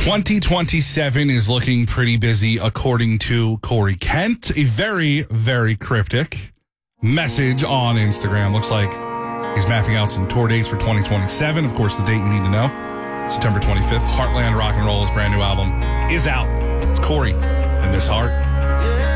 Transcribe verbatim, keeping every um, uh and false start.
twenty twenty-seven is looking pretty busy, according to Corey Kent. A very, very cryptic message on Instagram. Looks like he's mapping out some tour dates for twenty twenty-seven. Of course, the date you need to know, September twenty-fifth. Heartland Rock and Roll's brand new album is out. It's Corey and This Heart.